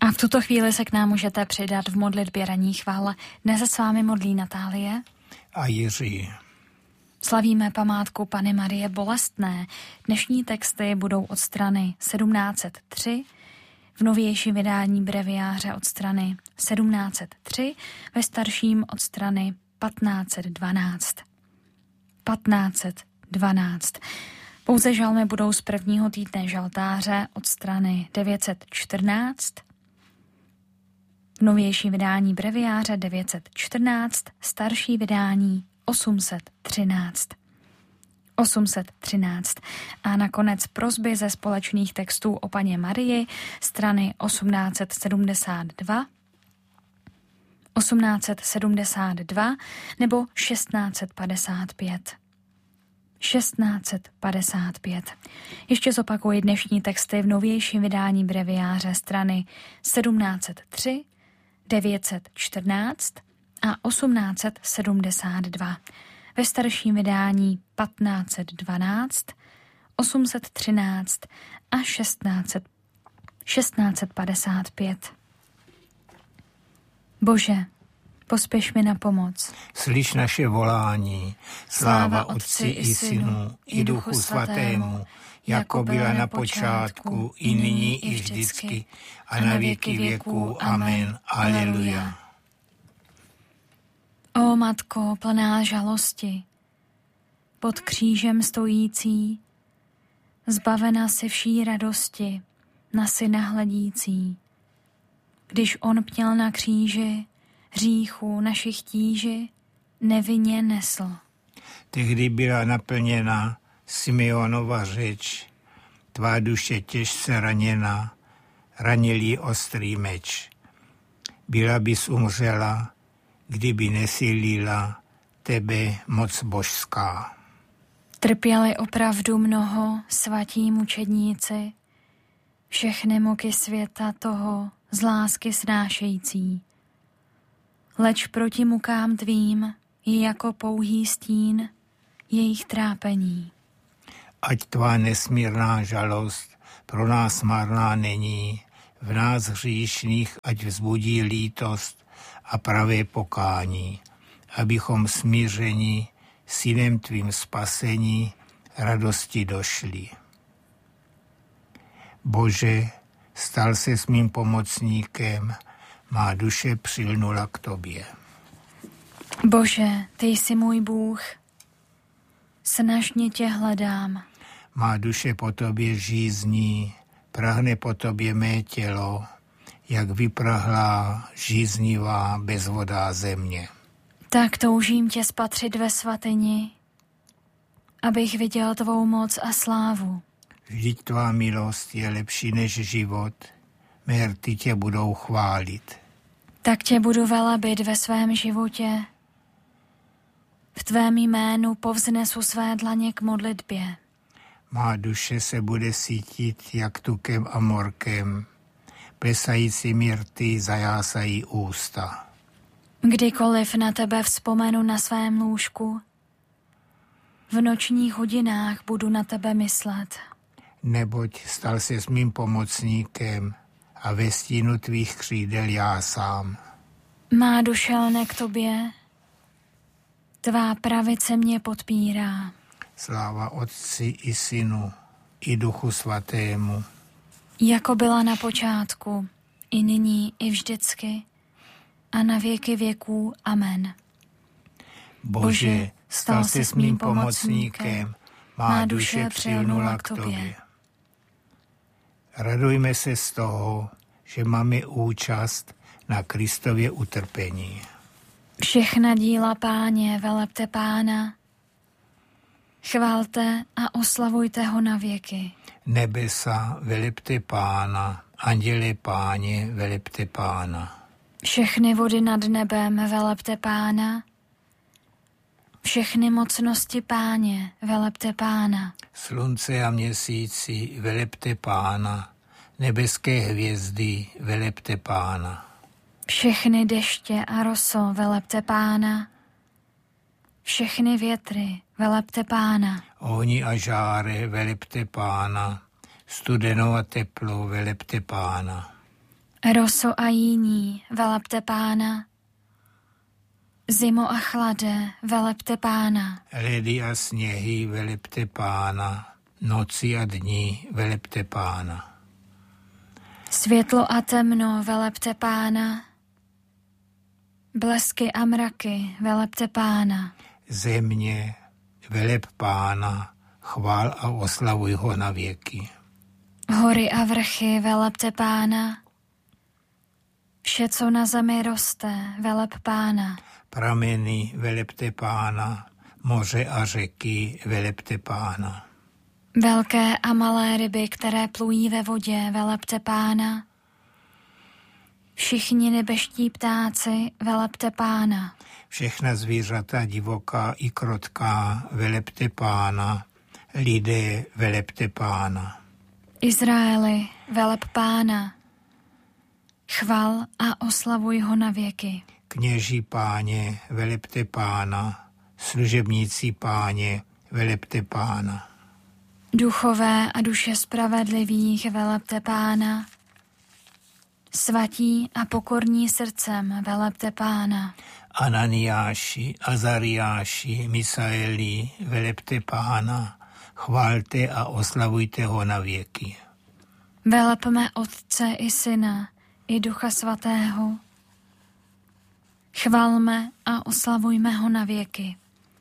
A v tuto chvíli se k nám můžete přidat v modlitbě ranní chvál. Dnes se s vámi modlí Natálie a Jiří. Slavíme památku Panny Marie Bolestné. Dnešní texty budou od strany 1703, v novějším vydání breviáře od strany 1703, ve starším od strany 1512. 1512. Pouze žalmy budou z prvního týdne žaltáře od strany 914, v novějším vydání breviáře 914, starší vydání 813. 813. A nakonec prosby ze společných textů o Panně Marii, strany 1872, 1872 nebo 1655. 1655. Ještě zopakuji dnešní texty v novějším vydání breviáře strany 1703, 914 a 1872. Ve starším vydání 1512, 813 a 1655. Bože, pospěš mi na pomoc. Slyš naše volání, sláva Otci i Synu, i Duchu Svatému, jako byla na počátku, i nyní, i vždycky, a na věky věků. Amen. Aleluja. O Matko, plná žalosti, pod křížem stojící, zbavena si vší radosti, na Syna hledící. Když on pněl na kříži, hříchu našich tíži, nevinně nesl. Tehdy byla naplněna Simeonova řeč, tvá duše těžce raněna, ranil jí ostrý meč. Byla bys umřela, kdyby nesílila tebe moc božská. Trpěli opravdu mnoho svatí mučedníci, všechny muky světa toho z lásky snášející. Leč proti mukám tvým je jako pouhý stín jejich trápení. Ať tvá nesmírná žalost pro nás marná není, v nás hříšných ať vzbudí lítost a pravé pokání, abychom smíření Synem tvým spasení radosti došli. Bože, stal se s mým pomocníkem, má duše přilnula k tobě. Bože, ty jsi můj Bůh, snažně tě hledám. Má duše po tobě žízní, prahne po tobě mé tělo, jak vyprahlá, žíznivá, bezvodá země. Tak toužím tě spatřit ve svatyni, abych viděl tvou moc a slávu. Vždyť tvá milost je lepší než život, mé rty tě budou chválit. Tak tě budu velebit ve svém životě. V tvém jménu povznesu své dlaně k modlitbě. Má duše se bude sítit jak tukem a morkem, plesající rty zajásají ústa. Kdykoliv na tebe vzpomenu na svém lůžku, v nočních hodinách budu na tebe myslet. Neboť stal se s mým pomocníkem a ve stínu tvých křídel já sám. Má duše lne k tobě, tvá pravice mě podpírá. Sláva Otci i Synu, i Duchu Svatému. Jako byla na počátku, i nyní, i vždycky, a na věky věků. Amen. Bože, stal se s mým pomocníkem, má duše přilnula k tobě. Radujme se z toho, že máme účast na Kristově utrpení. Všechna díla Páně velebte Pána, chválte a oslavujte ho na věky. Nebesa velebte Pána, anděle Páně velebte Pána. Všechny vody nad nebem velebte Pána, všechny mocnosti Páně velebte Pána. Slunce a měsíci velebte Pána, nebeské hvězdy velebte Pána. Všechny deště a roso velebte Pána, všechny větry velebte Pána. Ohni a žáre velebte Pána, studeno a teplo velebte Pána. Roso a jíní, velepte Pána. Zimo a chlade, velepte Pána. Ledy a sněhy, velepte Pána. Noci a dní, velepte Pána. Světlo a temno, velepte Pána. Blesky a mraky, velepte Pána. Země, veleb Pána, chvál a oslavuj ho na věky. Hory a vrchy, velepte Pána. Vše, co na zemi roste, veleb Pána. Prameny, velepte Pána, moře a řeky, velepte Pána. Velké a malé ryby, které plují ve vodě, velepte Pána. Všichni nebeští ptáci, velepte Pána. Všechna zvířata divoká i krotká, velepte Pána. Lidé, velepte Pána. Izraeli, veleb Pána. Chval a oslavuj ho na věky. Kněží Páně, velepte Pána. Služebníci Páně, velepte Pána. Duchové a duše spravedlivých, velepte Pána. Svatí a pokorní srdcem, velepte Pána. Ananiáši, Azariáši, Misaeli, velepte Pána. Chválte a oslavujte ho na věky. Velepme Otce i Syna, i Ducha Svatého. Chvalme a oslavujme ho na věky.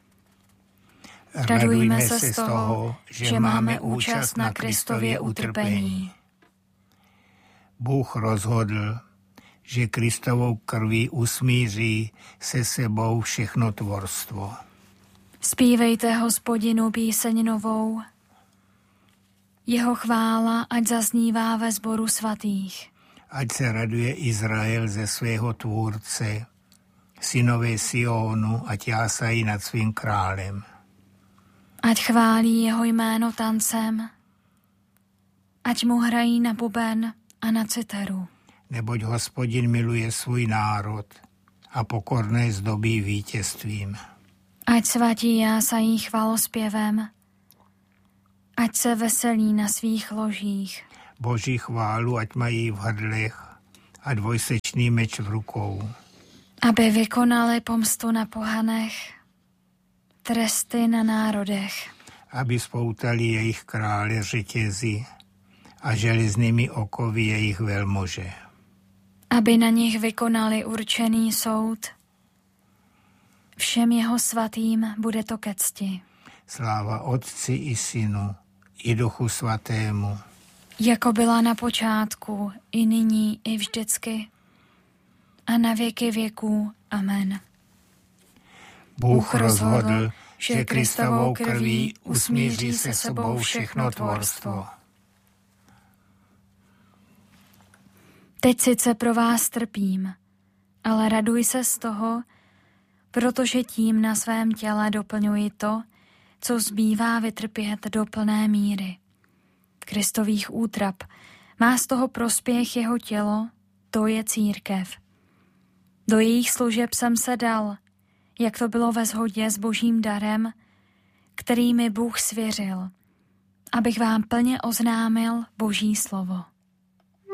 Radujme se z toho, že máme účast na Kristově utrpení. Bůh rozhodl, že Kristovou krví usmíří se sebou všechno tvorstvo. Zpívejte Hospodinu píseň novou. Jeho chvála ať zaznívá ve sboru svatých. Ať se raduje Izrael ze svého tvůrce, synové Sionu, ať jásají nad svým králem. Ať chválí jeho jméno tancem, ať mu hrají na buben a na citeru. Neboť Hospodin miluje svůj národ a pokorné zdobí vítězstvím. Ať svatí jásají chvalospěvem, ať se veselí na svých ložích. Boží chválu ať mají v hrdlech a dvojsečný meč v rukou. Aby vykonali pomstu na pohanech, tresty na národech. Aby spoutali jejich krále řetězy a železnými okovy jejich velmože. Aby na nich vykonali určený soud, všem jeho svatým bude to ke cti. Sláva Otci i Synu, i Duchu Svatému. Jako byla na počátku, i nyní, i vždycky, a na věky věků. Amen. Bůh rozhodl, že Kristovou krví usmíří se sebou všechno tvorstvo. Teď sice pro vás trpím, ale raduj se z toho, protože tím na svém těle doplňuji to, co zbývá vytrpět do plné míry. Kristových útrap má z toho prospěch jeho tělo, to je církev. Do jejich služeb jsem se dal, jak to bylo ve shodě s božím darem, který mi Bůh svěřil, abych vám plně oznámil boží slovo.